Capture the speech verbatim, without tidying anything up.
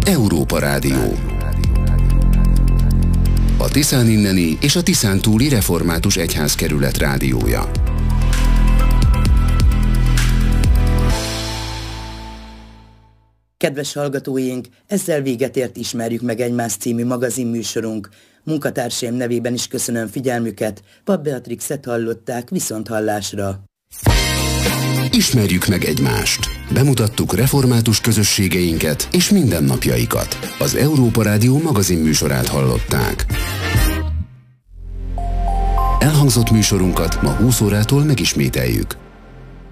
Európa Rádió. A Tiszán inneni és a Tiszán túli református egyházkerület rádiója. Kedves hallgatóink, ezzel véget ért Ismerjük meg egymást című magazinműsorunk. Munkatársaim nevében is köszönöm figyelmüket, Papp Beatrixet hallották, viszonthallásra. Ismerjük meg egymást. Bemutattuk református közösségeinket és mindennapjaikat. Az Európa Rádió magazinműsorát hallották. Elhangzott műsorunkat ma húsz órától megismételjük.